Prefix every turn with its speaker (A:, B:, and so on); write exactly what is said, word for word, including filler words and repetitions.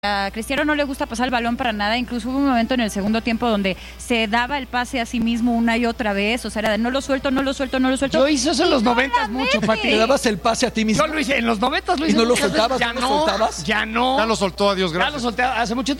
A: A Cristiano no le gusta pasar el balón para nada, incluso hubo un momento en el segundo tiempo donde se daba el pase a sí mismo una y otra vez, o sea, era de no lo suelto, no lo suelto, no lo suelto.
B: Yo hice eso en los noventas mucho, Pati.
C: ¿Le dabas el pase a ti mismo?
B: Yo lo hice en los noventas, lo hice
C: ¿Y no lo
B: muchas veces.
C: soltabas?
B: Ya
C: ¿No lo
B: no,
C: soltabas?
B: ya no.
D: Ya lo soltó, adiós,
B: Ya
D: gracias.
B: lo solté hace mucho tiempo.